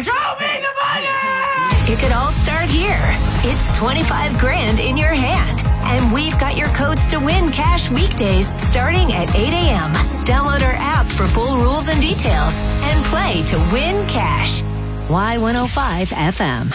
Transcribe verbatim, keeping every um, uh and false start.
Show me the money! It could all start here. It's twenty-five grand in your hand. And we've got your codes to win cash weekdays starting at eight a.m. Download our app for full rules and details and play to win cash. Y one oh five F M.